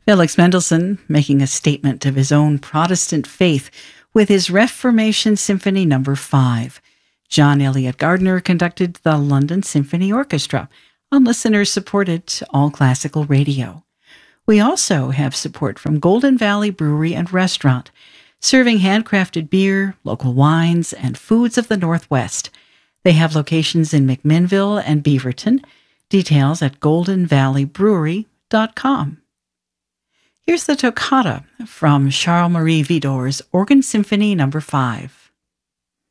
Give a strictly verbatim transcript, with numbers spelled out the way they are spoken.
Felix Mendelssohn making a statement of his own Protestant faith with his Reformation Symphony Number five. John Elliott Gardner conducted the London Symphony Orchestra on listener-supported All Classical Radio. We also have support from Golden Valley Brewery and Restaurant, serving handcrafted beer, local wines, and foods of the Northwest. They have locations in McMinnville and Beaverton. Details at golden valley brewery dot com. Here's the toccata from Charles-Marie Widor's Organ Symphony Number five.